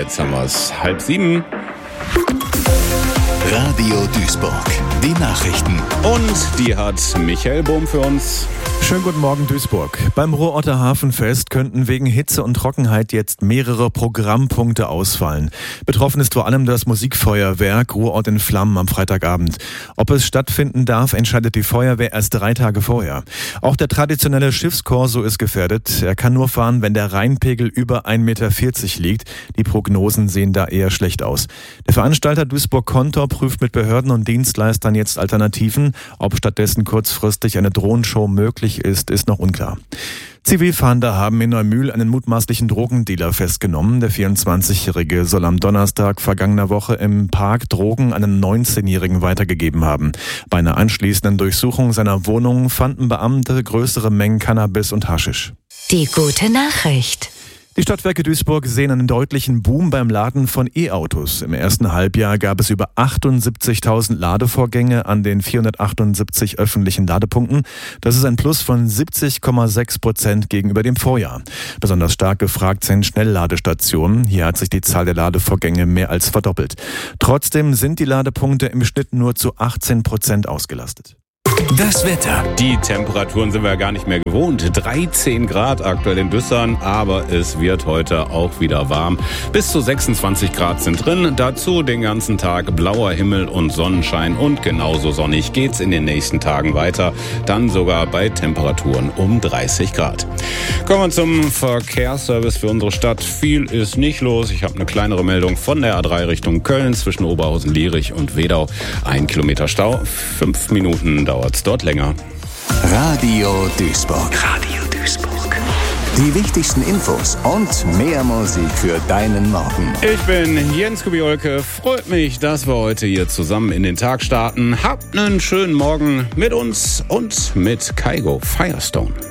Jetzt haben wir es 6:30. Radio Duisburg, die Nachrichten. Und die hat Michael Bohm für uns. Schönen guten Morgen, Duisburg. Beim Ruhrorter Hafenfest könnten wegen Hitze und Trockenheit jetzt mehrere Programmpunkte ausfallen. Betroffen ist vor allem das Musikfeuerwerk Ruhrort in Flammen am Freitagabend. Ob es stattfinden darf, entscheidet die Feuerwehr erst 3 Tage vorher. Auch der traditionelle Schiffskorso ist gefährdet. Er kann nur fahren, wenn der Rheinpegel über 1,40 Meter liegt. Die Prognosen sehen da eher schlecht aus. Der Veranstalter Duisburg Kontor prüft mit Behörden und Dienstleistern jetzt Alternativen. Ob stattdessen kurzfristig eine Drohnenshow möglich ist noch unklar. Zivilfahnder haben in Neumühl einen mutmaßlichen Drogendealer festgenommen. Der 24-Jährige soll am Donnerstag vergangener Woche im Park Drogen an einen 19-Jährigen weitergegeben haben. Bei einer anschließenden Durchsuchung seiner Wohnung fanden Beamte größere Mengen Cannabis und Haschisch. Die gute Nachricht. Die Stadtwerke Duisburg sehen einen deutlichen Boom beim Laden von E-Autos. Im ersten Halbjahr gab es über 78.000 Ladevorgänge an den 478 öffentlichen Ladepunkten. Das ist ein Plus von 70,6% gegenüber dem Vorjahr. Besonders stark gefragt sind Schnellladestationen. Hier hat sich die Zahl der Ladevorgänge mehr als verdoppelt. Trotzdem sind die Ladepunkte im Schnitt nur zu 18% ausgelastet. Das Wetter. Die Temperaturen sind wir ja gar nicht mehr gewohnt. 13 Grad aktuell in Düssern, aber es wird heute auch wieder warm. Bis zu 26 Grad sind drin. Dazu den ganzen Tag blauer Himmel und Sonnenschein und genauso sonnig geht's in den nächsten Tagen weiter. Dann sogar bei Temperaturen um 30 Grad. Kommen wir zum Verkehrsservice für unsere Stadt. Viel ist nicht los. Ich habe eine kleinere Meldung von der A3 Richtung Köln zwischen Oberhausen-Lierich und Wedau. 1 Kilometer Stau, 5 Minuten dauert's dort länger. Radio Duisburg. Radio Duisburg. Die wichtigsten Infos und mehr Musik für deinen Morgen. Ich bin Jens Kubiolke. Freut mich, dass wir heute hier zusammen in den Tag starten. Habt einen schönen Morgen mit uns und mit Kygo Firestone.